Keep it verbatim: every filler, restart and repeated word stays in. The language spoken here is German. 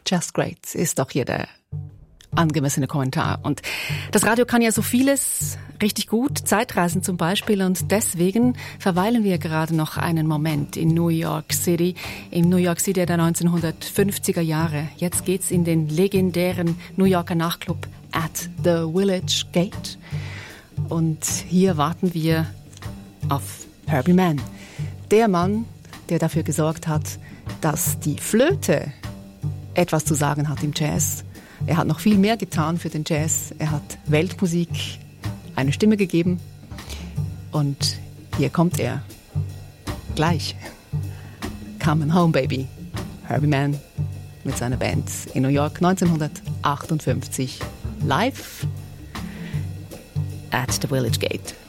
Just great ist doch hier der angemessene Kommentar. Und das Radio kann ja so vieles richtig gut, Zeitreisen zum Beispiel, und deswegen verweilen wir gerade noch einen Moment in New York City, im New York City der neunzehnhundertfünfziger Jahre. Jetzt geht's in den legendären New Yorker Nachtclub at the Village Gate. Und hier warten wir auf Herbie Mann, der Mann, der dafür gesorgt hat, dass die Flöte etwas zu sagen hat im Jazz. Er hat noch viel mehr getan für den Jazz. Er hat Weltmusik eine Stimme gegeben. Und hier kommt er. Gleich. Coming Home, Baby. Herbie Mann mit seiner Band in New York neunzehnhundertachtundfünfzig. Live at the Village Gate.